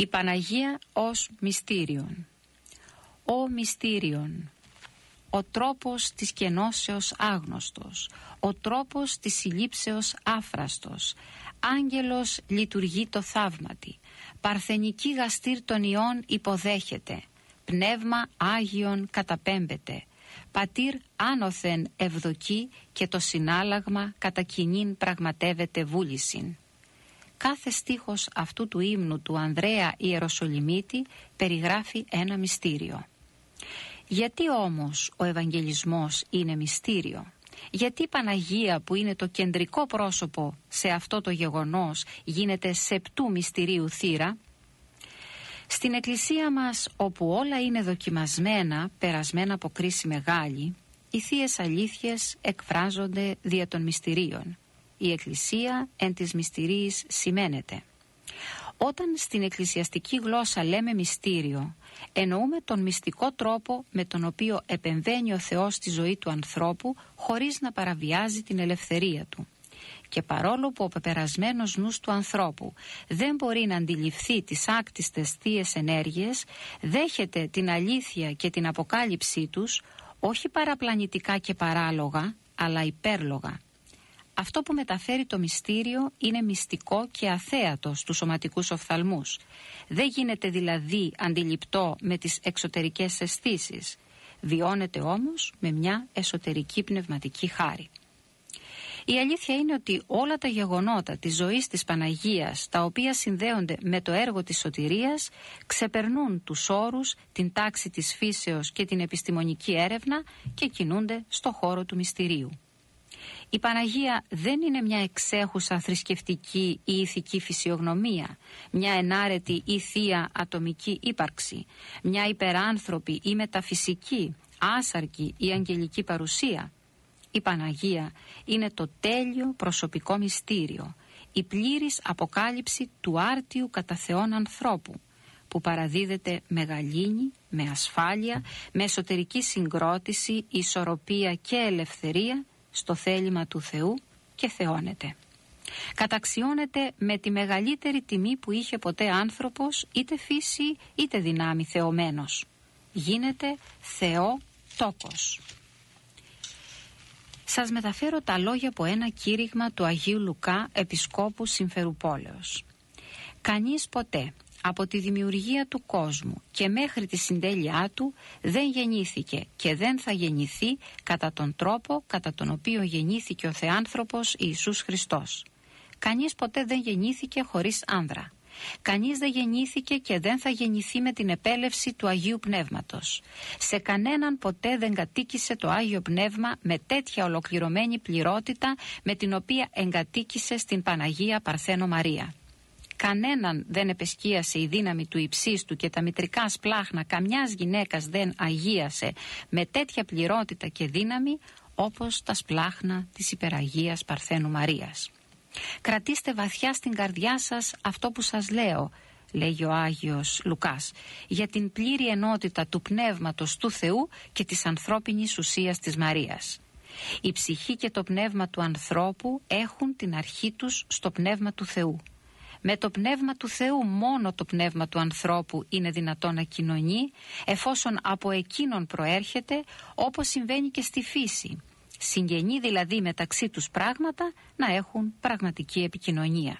Η Παναγία ως μυστήριον. Ο μυστήριον, ο τρόπος της κενώσεως άγνωστος, ο τρόπος της συλλήψεως άφραστος, άγγελος λειτουργεί το θαύματι, παρθενική γαστήρ των ιών υποδέχεται, πνεύμα Άγιον καταπέμπεται, πατήρ άνωθεν ευδοκεί και το συνάλλαγμα κατά κοινήν πραγματεύεται βούλησιν. Κάθε στίχος αυτού του ύμνου του Ανδρέα Ιεροσολυμίτη περιγράφει ένα μυστήριο. Γιατί όμως ο Ευαγγελισμός είναι μυστήριο? Γιατί η Παναγία, που είναι το κεντρικό πρόσωπο σε αυτό το γεγονός, γίνεται σεπτού μυστηρίου θύρα? Στην Εκκλησία μας, όπου όλα είναι δοκιμασμένα, περασμένα από κρίση μεγάλη, οι θείες αλήθειες εκφράζονται δια των μυστηρίων. Η Εκκλησία εν της μυστηρίης σημαίνεται. Όταν στην εκκλησιαστική γλώσσα λέμε μυστήριο, εννοούμε τον μυστικό τρόπο με τον οποίο επεμβαίνει ο Θεός στη ζωή του ανθρώπου χωρίς να παραβιάζει την ελευθερία του. Και παρόλο που ο πεπερασμένος νους του ανθρώπου δεν μπορεί να αντιληφθεί τις άκτιστες θείες ενέργειες, δέχεται την αλήθεια και την αποκάλυψή τους, όχι παραπλανητικά και παράλογα, αλλά υπέρλογα. Αυτό που μεταφέρει το μυστήριο είναι μυστικό και αθέατο στους σωματικούς οφθαλμούς. Δεν γίνεται δηλαδή αντιληπτό με τις εξωτερικές αισθήσεις. Βιώνεται όμως με μια εσωτερική πνευματική χάρη. Η αλήθεια είναι ότι όλα τα γεγονότα της ζωής της Παναγίας, τα οποία συνδέονται με το έργο της σωτηρίας, ξεπερνούν τους όρους, την τάξη της φύσεως και την επιστημονική έρευνα και κινούνται στο χώρο του μυστηρίου. Η Παναγία δεν είναι μια εξέχουσα θρησκευτική ή ηθική φυσιογνωμία, μια ενάρετη ή θεία ατομική ύπαρξη, μια υπεράνθρωπη ή μεταφυσική, άσαρκη ή αγγελική παρουσία. Η Παναγία είναι το τέλειο προσωπικό μυστήριο, η πλήρης αποκάλυψη του άρτιου κατά Θεόν ανθρώπου, που παραδίδεται με γαλήνη, με ασφάλεια, με εσωτερική συγκρότηση, ισορροπία και ελευθερία στο θέλημα του Θεού και θεώνεται. Καταξιώνεται με τη μεγαλύτερη τιμή που είχε ποτέ άνθρωπος, είτε φύση είτε δυνάμει θεωμένος. Γίνεται Θεό τόκος. Σας μεταφέρω τα λόγια από ένα κήρυγμα του Αγίου Λουκά, Επισκόπου Συμφερουπόλεως. Κανείς ποτέ από τη δημιουργία του κόσμου και μέχρι τη συντέλειά του δεν γεννήθηκε και δεν θα γεννηθεί κατά τον τρόπο κατά τον οποίο γεννήθηκε ο Θεάνθρωπος Ιησούς Χριστός. Κανείς ποτέ δεν γεννήθηκε χωρίς άνδρα. Κανείς δεν γεννήθηκε και δεν θα γεννηθεί με την επέλευση του Αγίου Πνεύματος. Σε κανέναν ποτέ δεν κατοίκησε το Άγιο Πνεύμα με τέτοια ολοκληρωμένη πληρότητα με την οποία εγκατοίκησε στην Παναγία Παρθένο Μαρία. Κανέναν δεν επεσκίασε η δύναμη του υψίστου και τα μητρικά σπλάχνα καμιάς γυναίκας δεν αγίασε με τέτοια πληρότητα και δύναμη όπως τα σπλάχνα της υπεραγίας Παρθένου Μαρίας. Κρατήστε βαθιά στην καρδιά σας αυτό που σας λέω, λέγει ο Άγιος Λουκάς, για την πλήρη ενότητα του Πνεύματος του Θεού και της ανθρώπινης ουσίας της Μαρίας. Η ψυχή και το πνεύμα του ανθρώπου έχουν την αρχή τους στο πνεύμα του Θεού. Με το πνεύμα του Θεού μόνο το πνεύμα του ανθρώπου είναι δυνατό να κοινωνεί, εφόσον από εκείνον προέρχεται, όπως συμβαίνει και στη φύση. Συγγενεί δηλαδή μεταξύ τους πράγματα να έχουν πραγματική επικοινωνία.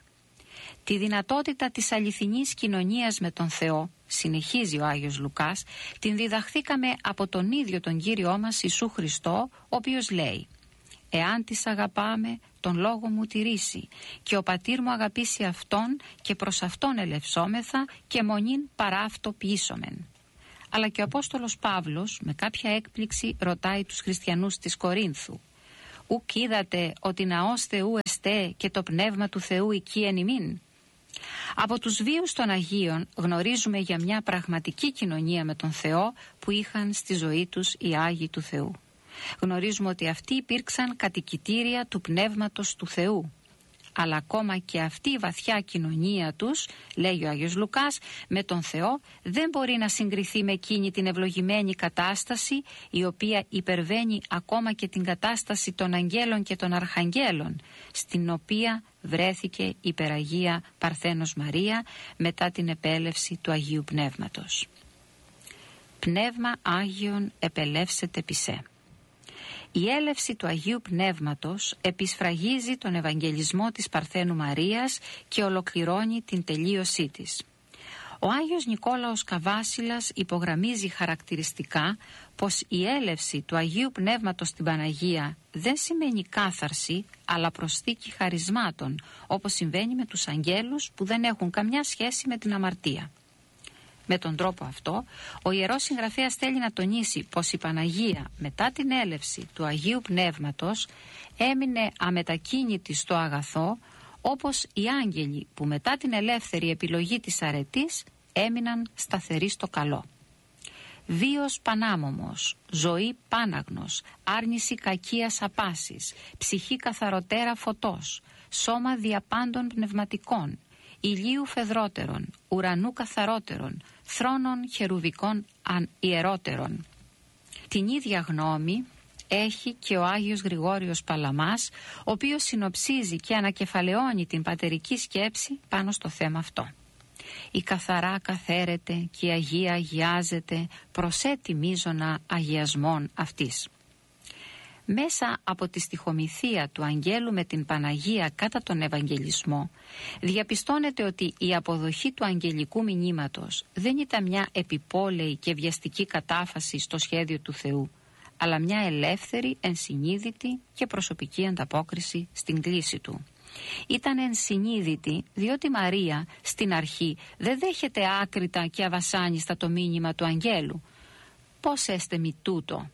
Τη δυνατότητα της αληθινής κοινωνίας με τον Θεό, συνεχίζει ο Άγιος Λουκάς, την διδαχθήκαμε από τον ίδιο τον Κύριό μας Ιησού Χριστό, ο οποίος λέει «Εάν της αγαπάμε, τον λόγο μου τηρήσει και ο πατήρ μου αγαπήσει αυτόν και προς αυτόν ελευσόμεθα και μονήν παρά αυτό ποιήσομεν». Αλλά και ο Απόστολος Παύλος με κάποια έκπληξη ρωτάει τους χριστιανούς της Κορίνθου «Ουκ είδατε ότι ναός Θεού εστέ και το πνεύμα του Θεού εκεί εν ημίν». Από τους βίους των Αγίων γνωρίζουμε για μια πραγματική κοινωνία με τον Θεό που είχαν στη ζωή τους οι Άγιοι του Θεού. Γνωρίζουμε ότι αυτοί υπήρξαν κατοικητήρια του Πνεύματος του Θεού. αλλά ακόμα και αυτή η βαθιά κοινωνία τους, λέει ο Άγιος Λουκάς, με τον Θεό δεν μπορεί να συγκριθεί με εκείνη την ευλογημένη κατάσταση, η οποία υπερβαίνει ακόμα και την κατάσταση των αγγέλων και των αρχαγγέλων, στην οποία βρέθηκε η υπεραγία Παρθένος Μαρία μετά την επέλευση του Αγίου Πνεύματος. Πνεύμα Άγιον επελεύσετε πισέ. Η έλευση του Αγίου Πνεύματος επισφραγίζει τον Ευαγγελισμό της Παρθένου Μαρίας και ολοκληρώνει την τελείωσή της. Ο Άγιος Νικόλαος Καβάσιλας υπογραμμίζει χαρακτηριστικά πως η έλευση του Αγίου Πνεύματος στην Παναγία δεν σημαίνει κάθαρση, αλλά προσθήκη χαρισμάτων, όπως συμβαίνει με τους αγγέλους που δεν έχουν καμιά σχέση με την αμαρτία. Με τον τρόπο αυτό, ο Ιερός Συγγραφέας θέλει να τονίσει πως η Παναγία μετά την έλευση του Αγίου Πνεύματος έμεινε αμετακίνητη στο αγαθό, όπως οι άγγελοι που μετά την ελεύθερη επιλογή της αρετής έμειναν σταθεροί στο καλό. Βίος πανάμωμος, ζωή πάναγνος, άρνηση κακίας απάσης, ψυχή καθαροτέρα φωτός, σώμα διαπάντων πνευματικών, ηλίου φεδρότερων, ουρανού καθαρότερων, θρόνων χερουβικών ιερότερων. Την ίδια γνώμη έχει και ο Άγιος Γρηγόριος Παλαμάς, ο οποίος συνοψίζει και ανακεφαλαιώνει την πατερική σκέψη πάνω στο θέμα αυτό. Η καθαρά καθαίρεται και η Αγία αγιάζεται, προσέτει μείζωνα αγιασμών αυτής. Μέσα από τη στιχομυθία του αγγέλου με την Παναγία κατά τον Ευαγγελισμό διαπιστώνεται ότι η αποδοχή του αγγελικού μηνύματος δεν ήταν μια επιπόλαιη και βιαστική κατάφαση στο σχέδιο του Θεού, αλλά μια ελεύθερη, ενσυνείδητη και προσωπική ανταπόκριση στην κλήση του. Ήταν ενσυνείδητη διότι η Μαρία στην αρχή δεν δέχεται άκρητα και αβασάνιστα το μήνυμα του αγγέλου. Πώς έστε μη τούτο?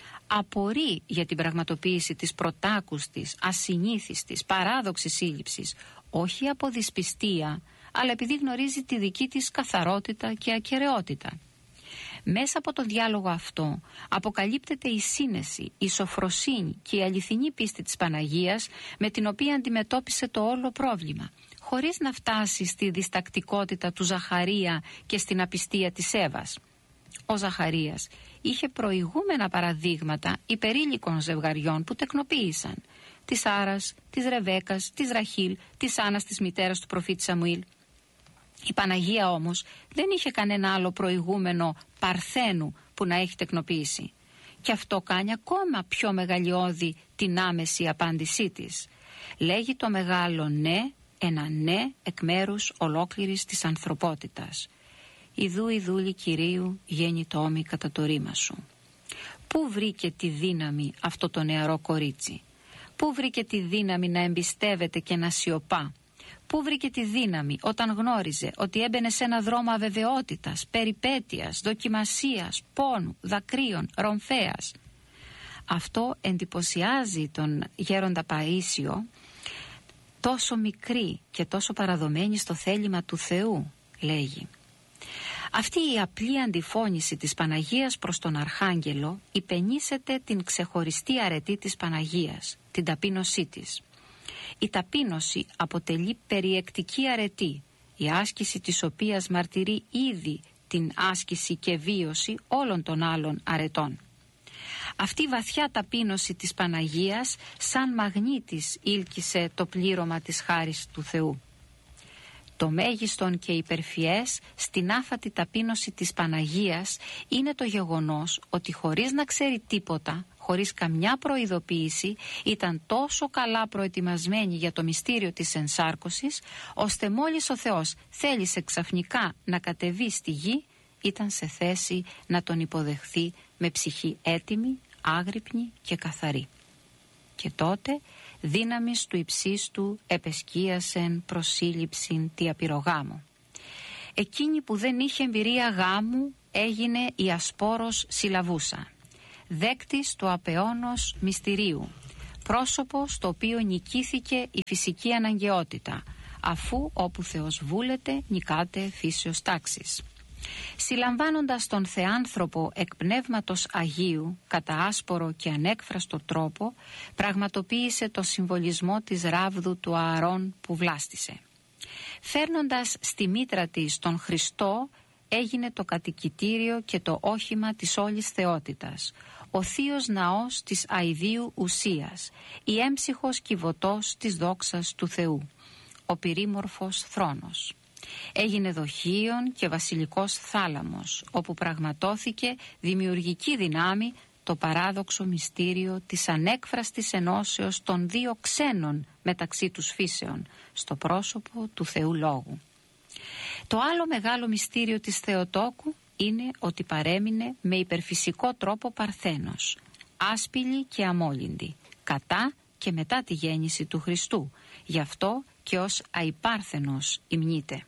Απορεί για την πραγματοποίηση της πρωτάκουστης, ασυνήθιστης, παράδοξης σύλληψης, όχι από δυσπιστία, αλλά επειδή γνωρίζει τη δική της καθαρότητα και ακεραιότητα. Μέσα από τον διάλογο αυτό αποκαλύπτεται η σύνεση, η σοφροσύνη και η αληθινή πίστη της Παναγίας με την οποία αντιμετώπισε το όλο πρόβλημα, χωρίς να φτάσει στη διστακτικότητα του Ζαχαρία και στην απιστία της Εύας. Ο Ζαχαρίας είχε προηγούμενα παραδείγματα υπερήλικων ζευγαριών που τεκνοποίησαν, της Άρας, της Ρεβέκας, της Ραχήλ, της Άννας της μητέρας του προφήτη Σαμουήλ. Η Παναγία όμως δεν είχε κανένα άλλο προηγούμενο παρθένου που να έχει τεκνοποίησει. Και αυτό κάνει ακόμα πιο μεγαλειώδη την άμεση απάντησή της. Λέγει το μεγάλο ναι, ένα ναι εκ μέρους ολόκληρης της ανθρωπότητας. Ιδού η δούλη Κυρίου γέννητόμη κατά το ρήμα σου. Πού βρήκε τη δύναμη αυτό το νεαρό κορίτσι? Πού βρήκε τη δύναμη να εμπιστεύεται και να σιωπά? Πού βρήκε τη δύναμη όταν γνώριζε ότι έμπαινε σε ένα δρόμο αβεβαιότητας, περιπέτειας, δοκιμασίας, πόνου, δακρύων, ρομφέας? Αυτό εντυπωσιάζει τον γέροντα Παΐσιο, τόσο μικρή και τόσο παραδομένη στο θέλημα του Θεού, λέγει. Αυτή η απλή αντιφώνηση της Παναγίας προς τον Αρχάγγελο υπενήσεται την ξεχωριστή αρετή της Παναγίας, την ταπείνωσή της. Η ταπείνωση αποτελεί περιεκτική αρετή, η άσκηση της οποίας μαρτυρεί ήδη την άσκηση και βίωση όλων των άλλων αρετών. Αυτή η βαθιά ταπείνωση της Παναγίας σαν μαγνήτης ήλκησε το πλήρωμα της χάρης του Θεού. Το μέγιστον και υπερφιές στην άφατη ταπείνωση της Παναγίας είναι το γεγονός ότι χωρίς να ξέρει τίποτα, χωρίς καμιά προειδοποίηση, ήταν τόσο καλά προετοιμασμένη για το μυστήριο της ενσάρκωσης, ώστε μόλις ο Θεός θέλησε ξαφνικά να κατεβεί στη γη, ήταν σε θέση να τον υποδεχθεί με ψυχή έτοιμη, άγρυπνη και καθαρή. Και τότε δύναμις του υψίστου επεσκίασεν προσύλληψην τη απειρογάμου. Εκείνη που δεν είχε εμπειρία γάμου έγινε η ασπόρος συλλαβούσα, δέκτης του απεώνος μυστηρίου, πρόσωπο στο οποίο νικήθηκε η φυσική αναγκαιότητα, αφού όπου Θεός βούλεται νικάται φύσεως τάξης. Συλλαμβάνοντας τον Θεάνθρωπο εκ Πνεύματος Αγίου κατά άσπορο και ανέκφραστο τρόπο, πραγματοποίησε το συμβολισμό της ράβδου του Ααρών που βλάστησε. Φέρνοντας στη μήτρα της τον Χριστό, έγινε το κατοικητήριο και το όχημα της όλης θεότητας, ο θείος ναός της αηδίου ουσίας, η έμψυχος κυβωτός της δόξας του Θεού, ο πυρήμορφος θρόνος. Έγινε δοχείον και βασιλικός θάλαμος, όπου πραγματώθηκε δημιουργική δυνάμει το παράδοξο μυστήριο της ανέκφραστης ενώσεως των δύο ξένων μεταξύ τους φύσεων, στο πρόσωπο του Θεού Λόγου. Το άλλο μεγάλο μυστήριο της Θεοτόκου είναι ότι παρέμεινε με υπερφυσικό τρόπο παρθένος, άσπηλη και αμόλυντη, κατά και μετά τη γέννηση του Χριστού, γι' αυτό και ως αϊπάρθενος υμνείται.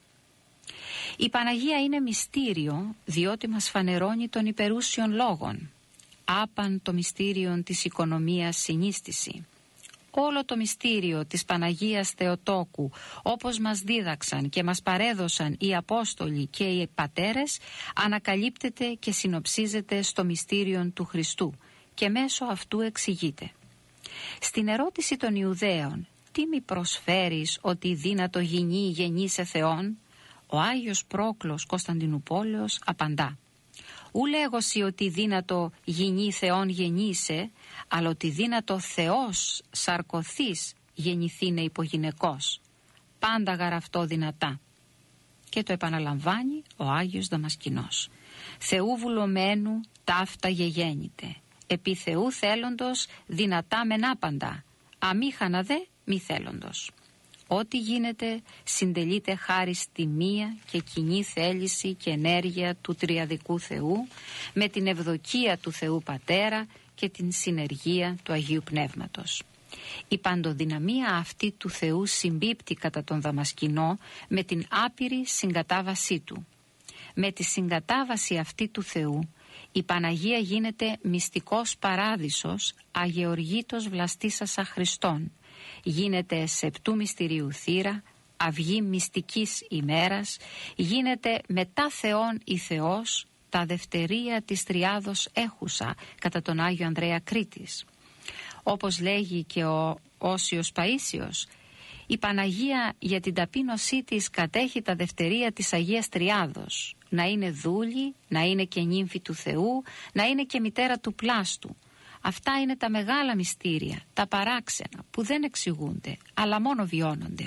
Η Παναγία είναι μυστήριο, διότι μας φανερώνει των υπερούσιων λόγων. Άπαν το μυστήριον της οικονομίας συνίστηση. Όλο το μυστήριο της Παναγίας Θεοτόκου, όπως μας δίδαξαν και μας παρέδωσαν οι Απόστολοι και οι Πατέρες, ανακαλύπτεται και συνοψίζεται στο μυστήριον του Χριστού και μέσω αυτού εξηγείται. Στην ερώτηση των Ιουδαίων, τι μη προσφέρεις ότι δύνατο γινεί γεννήσε Θεόν, ο Άγιος Πρόκλος Κωνσταντινουπόλεως απαντά: ου λέγωσι ότι δύνατο γινεί Θεόν γεννήσε, αλλά ότι δύνατο Θεός σαρκωθείς γεννηθήνε υπογυναικός. Πάντα γαραυτό δυνατά. Και το επαναλαμβάνει ο Άγιος Δαμασκηνός. Θεού βουλωμένου ταύτα γεγέννητε. Επί Θεού θέλοντος δυνατά μεν άπαντα. Αμήχανα δε μη θέλοντος. Ό,τι γίνεται συντελείται χάρη στη μία και κοινή θέληση και ενέργεια του Τριαδικού Θεού, με την ευδοκία του Θεού Πατέρα και την συνεργία του Αγίου Πνεύματος. Η παντοδυναμία αυτή του Θεού συμπίπτει κατά τον Δαμασκηνό με την άπειρη συγκατάβασή του. Με τη συγκατάβαση αυτή του Θεού, η Παναγία γίνεται μυστικός παράδεισος, αγεωργήτος βλαστήσασα Χριστόν. Γίνεται σεπτού μυστηρίου θύρα, αυγή μυστικής ημέρας, γίνεται μετά Θεόν η Θεός, τα δευτερία της Τριάδος έχουσα, κατά τον Άγιο Ανδρέα Κρήτης. Όπως λέγει και ο Όσιος Παΐσιος, η Παναγία για την ταπείνωσή της κατέχει τα δευτερία της Αγίας Τριάδος, να είναι δούλη, να είναι και νύμφη του Θεού, να είναι και μητέρα του πλάστου. Αυτά είναι τα μεγάλα μυστήρια, τα παράξενα που δεν εξηγούνται, αλλά μόνο βιώνονται.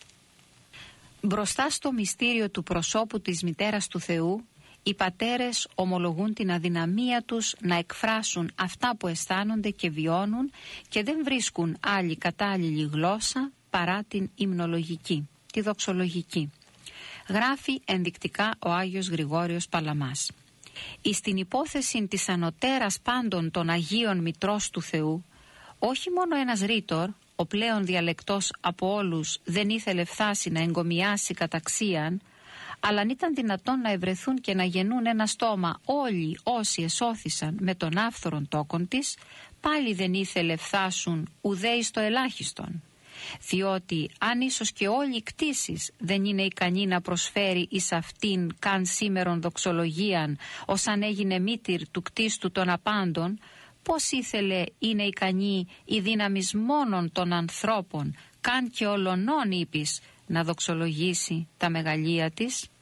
Μπροστά στο μυστήριο του προσώπου της μητέρας του Θεού, οι πατέρες ομολογούν την αδυναμία τους να εκφράσουν αυτά που αισθάνονται και βιώνουν και δεν βρίσκουν άλλη κατάλληλη γλώσσα παρά την υμνολογική, τη δοξολογική. Γράφει ενδεικτικά ο Άγιος Γρηγόριος Παλαμάς. Εις την υπόθεση της ανωτέρας πάντων των Αγίων Μητρός του Θεού, όχι μόνο ένας ρήτορ, ο πλέον διαλεκτός από όλους, δεν ήθελε φθάσει να εγκομιάσει καταξίαν, αλλά αν ήταν δυνατόν να ευρεθούν και να γεννούν ένα στόμα όλοι όσοι εσώθησαν με τον άφθορον τόκον της, πάλι δεν ήθελε φθάσουν ουδέ εις το ελάχιστον. Διότι αν ίσως και όλοι οι κτήσεις δεν είναι ικανοί να προσφέρει εις αυτήν καν σήμερον δοξολογίαν, ως αν έγινε μήτηρ του κτίστου των απάντων, πώς ήθελε είναι ικανή η δύναμης μόνον των ανθρώπων, καν και ολονών είπεις, να δοξολογήσει τα μεγαλεία της.